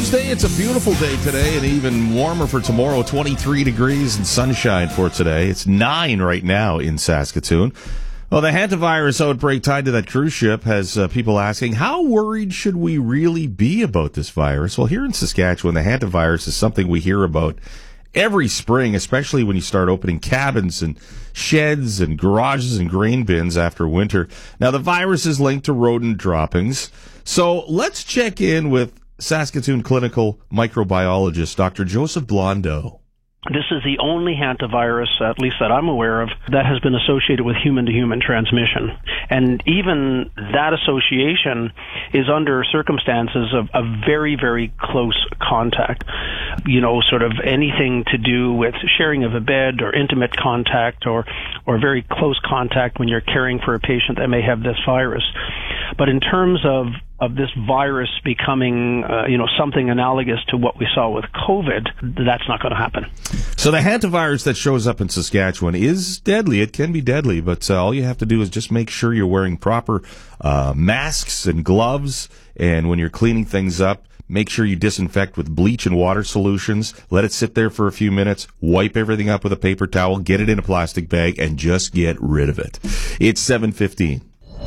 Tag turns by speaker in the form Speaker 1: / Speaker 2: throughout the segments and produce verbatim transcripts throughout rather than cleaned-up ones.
Speaker 1: Thursday. It's a beautiful day today and even warmer for tomorrow. twenty-three degrees and sunshine for today. It's nine right now in Saskatoon. Well, the hantavirus outbreak tied to that cruise ship has uh, people asking, how worried should we really be about this virus? Well, here in Saskatchewan, the hantavirus is something we hear about every spring, especially when you start opening cabins and sheds and garages and grain bins after winter. Now, the virus is linked to rodent droppings. So let's check in with Saskatoon clinical microbiologist Doctor Joseph Blondeau.
Speaker 2: This is the only hantavirus, at least that I'm aware of, that has been associated with human-to-human transmission. And even that association is under circumstances of, of very, very close contact. You know, sort of anything to do with sharing of a bed or intimate contact or, or very close contact when you're caring for a patient that may have this virus. But in terms of of this virus becoming, uh, you know, something analogous to what we saw with COVID, that's not going to happen.
Speaker 1: So the hantavirus that shows up in Saskatchewan is deadly. It can be deadly, but uh, all you have to do is just make sure you're wearing proper uh, masks and gloves, and when you're cleaning things up, make sure you disinfect with bleach and water solutions. Let it sit there for a few minutes. Wipe everything up with a paper towel. Get it in a plastic bag and just get rid of it. It's seven fifteen.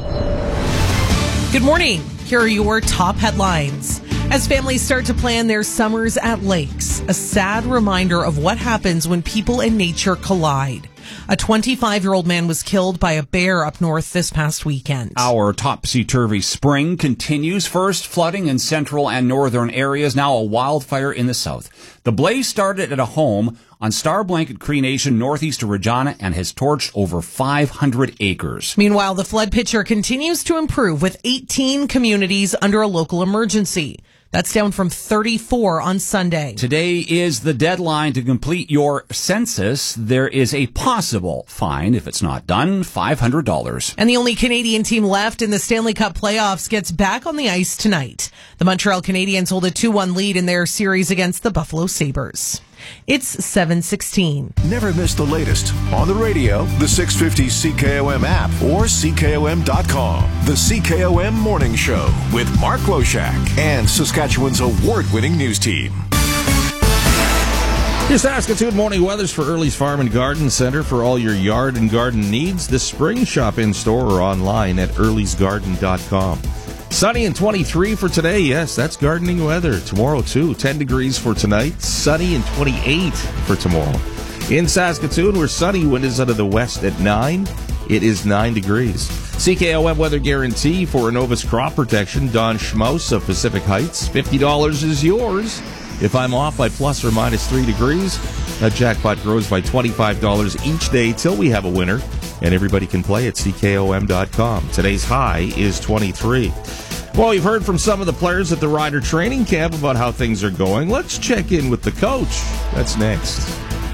Speaker 3: Good morning. Here are your top headlines. As families start to plan their summers at lakes, a sad reminder of what happens when people and nature collide. A twenty-five-year-old man was killed by a bear up north this past weekend.
Speaker 4: Our topsy-turvy spring continues. First, flooding in central and northern areas. Now a wildfire in the south. The blaze started at a home on Star Blanket Cree Nation, northeast of Regina, and has torched over five hundred acres.
Speaker 3: Meanwhile, the flood picture continues to improve with eighteen communities under a local emergency. That's down from thirty-four on Sunday.
Speaker 4: Today is the deadline to complete your census. There is a possible fine if it's not done, five hundred dollars.
Speaker 3: And the only Canadian team left in the Stanley Cup playoffs gets back on the ice tonight. The Montreal Canadiens hold a two one lead in their series against the Buffalo Sabres. It's seven sixteen.
Speaker 5: Never miss the latest on the radio, the six fifty C K O M app, or C K O M dot com. The C K O M Morning Show with Mark Loshak and Saskatchewan's award-winning news team.
Speaker 1: Your Saskatoon morning weathers for Early's Farm and Garden Center for all your yard and garden needs this spring. Shop in store or online at earlys garden dot com. Sunny and twenty-three for today. Yes, that's gardening weather. Tomorrow, too. ten degrees for tonight. Sunny and twenty-eight for tomorrow. In Saskatoon, we're sunny. Wind is out of the west at nine. It is nine degrees. C K O M weather guarantee for Innovus crop protection. Don Schmaus of Pacific Heights. fifty dollars is yours. If I'm off by plus or minus three degrees, that jackpot grows by twenty-five dollars each day till we have a winner. And everybody can play at C K O M dot com. Today's high is twenty-three. Well, we've heard from some of the players at the Rider training camp about how things are going. Let's check in with the coach. That's next.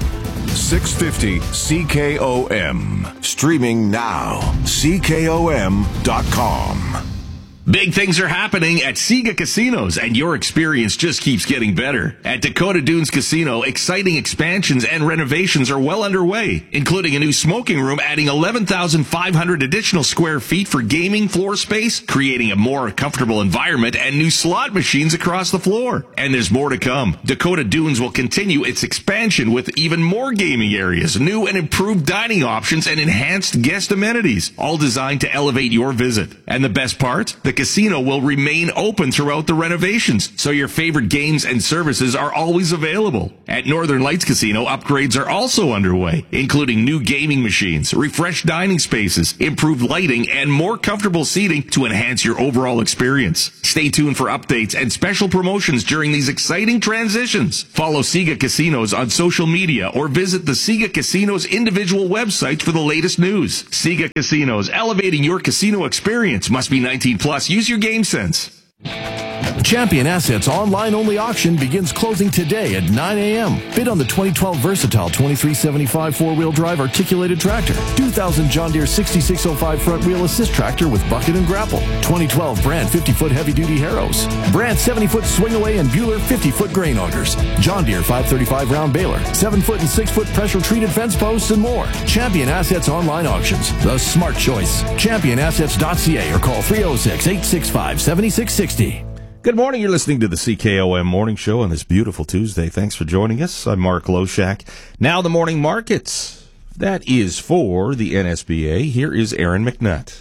Speaker 5: six fifty C K O M. Streaming now. C K O M dot com.
Speaker 6: Big things are happening at Siga Casinos, and your experience just keeps getting better. At Dakota Dunes Casino, exciting expansions and renovations are well underway, including a new smoking room adding eleven thousand five hundred additional square feet for gaming floor space, creating a more comfortable environment, and new slot machines across the floor. And there's more to come. Dakota Dunes will continue its expansion with even more gaming areas, new and improved dining options, and enhanced guest amenities, all designed to elevate your visit. And the best part? The casino will remain open throughout the renovations, so your favorite games and services are always available. At Northern Lights Casino, upgrades are also underway, including new gaming machines, refreshed dining spaces, improved lighting, and more comfortable seating to enhance your overall experience. Stay tuned for updates and special promotions during these exciting transitions. Follow Siga Casinos on social media or visit the Siga Casinos individual websites for the latest news. Siga Casinos, elevating your casino experience. Must be nineteen plus. Use your game sense.
Speaker 5: Champion Assets online-only auction begins closing today at nine a.m. Bid on the twenty twelve Versatile twenty-three seventy-five four-wheel drive articulated tractor, two thousand John Deere sixty-six oh five front-wheel assist tractor with bucket and grapple, twenty twelve Brand fifty-foot heavy-duty harrows, Brand seventy-foot swing-away and Bueller fifty-foot grain augers, John Deere five thirty-five round baler, seven-foot and six-foot pressure-treated fence posts, and more. Champion Assets online auctions, the smart choice. champion assets dot c a or call three oh six, eight six five, seven six six oh.
Speaker 1: Good morning. You're listening to the C K O M Morning Show on this beautiful Tuesday. Thanks for joining us. I'm Mark Loshak. Now the morning markets. That is for the N S B A. Here is Aaron McNutt.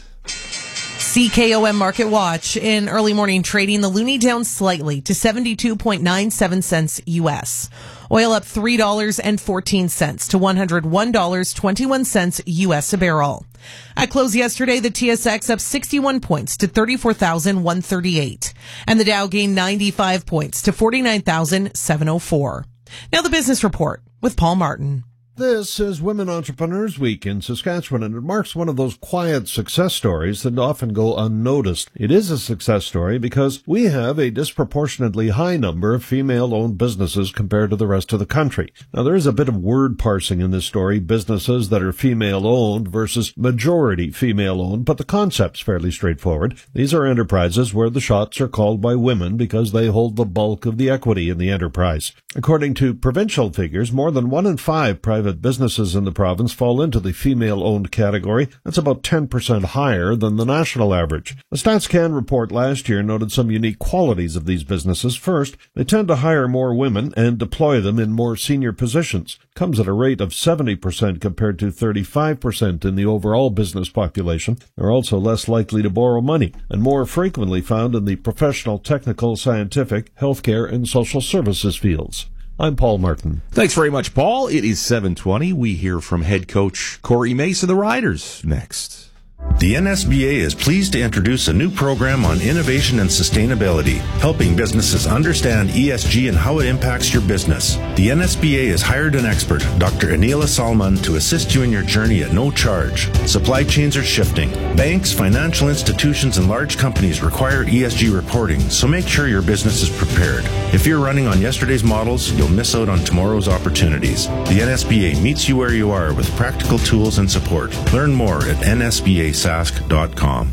Speaker 3: C K O M Market Watch. In early morning trading, the loonie down slightly to seventy-two point nine seven cents U S. Oil up three dollars and fourteen cents to one hundred one dollars and twenty-one cents U S a barrel. At close yesterday, the T S X up sixty-one points to thirty-four thousand one hundred thirty-eight. And the Dow gained ninety-five points to forty-nine thousand seven hundred four. Now the business report with Paul Martin.
Speaker 7: This is Women Entrepreneurs Week in Saskatchewan, and it marks one of those quiet success stories that often go unnoticed. It is a success story because we have a disproportionately high number of female-owned businesses compared to the rest of the country. Now, there is a bit of word parsing in this story, businesses that are female-owned versus majority female-owned, but the concept's fairly straightforward. These are enterprises where the shots are called by women because they hold the bulk of the equity in the enterprise. According to provincial figures, more than one in five private businesses in the province fall into the female-owned category. That's about ten percent higher than the national average. The StatsCan report last year noted some unique qualities of these businesses. First, they tend to hire more women and deploy them in more senior positions. It comes at a rate of seventy percent compared to thirty-five percent in the overall business population. They're also less likely to borrow money and more frequently found in the professional, technical, scientific, healthcare, and social services fields. I'm Paul Martin.
Speaker 1: Thanks very much, Paul. It is seven twenty. We hear from head coach Corey Mace of the Riders next.
Speaker 8: The N S B A is pleased to introduce a new program on innovation and sustainability, helping businesses understand E S G and how it impacts your business. The N S B A has hired an expert, Doctor Anila Salman, to assist you in your journey at no charge. Supply chains are shifting. Banks, financial institutions, and large companies require E S G reporting, so make sure your business is prepared. If you're running on yesterday's models, you'll miss out on tomorrow's opportunities. The N S B A meets you where you are with practical tools and support. Learn more at N S B A sask dot com.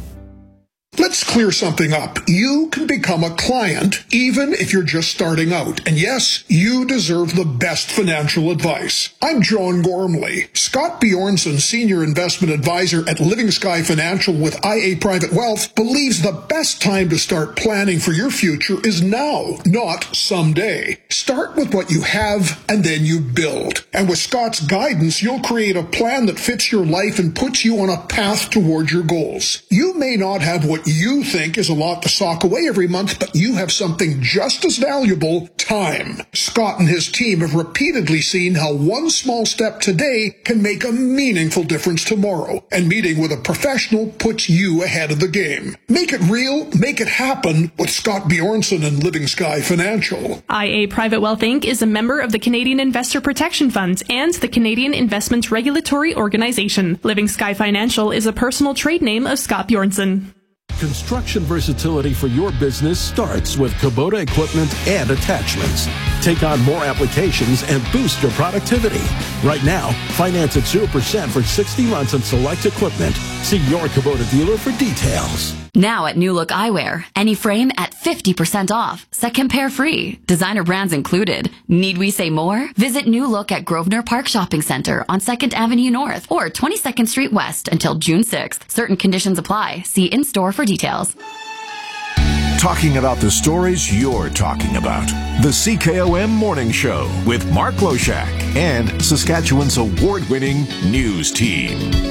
Speaker 9: Let's clear something up. You can become a client even if you're just starting out. And yes, you deserve the best financial advice. I'm John Gormley. Scott Bjornson, Senior Investment Advisor at Living Sky Financial with I A Private Wealth, believes the best time to start planning for your future is now, not someday. Start with what you have and then you build. And with Scott's guidance, you'll create a plan that fits your life and puts you on a path towards your goals. You may not have what you think is a lot to sock away every month, but you have something just as valuable, time. Scott and his team have repeatedly seen how one small step today can make a meaningful difference tomorrow, and meeting with a professional puts you ahead of the game. Make it real, make it happen with Scott Bjornson and Living Sky Financial.
Speaker 10: I A Private Wealth Incorporated is a member of the Canadian Investor Protection Fund and the Canadian Investment Regulatory Organization. Living Sky Financial is a personal trade name of Scott Bjornson.
Speaker 5: Construction versatility for your business starts with Kubota equipment and attachments. Take on more applications and boost your productivity. Right now, finance at zero percent for sixty months on select equipment. See your Kubota dealer for details.
Speaker 11: Now at New Look Eyewear, any frame at fifty percent off. Second pair free. Designer brands included. Need we say more? Visit New Look at Grosvenor Park Shopping Center on second Avenue North or twenty-second Street West until June sixth. Certain conditions apply. See in-store for details.
Speaker 12: Talking about the stories you're talking about. The C K O M Morning Show with Mark Loshak and Saskatchewan's award-winning news team.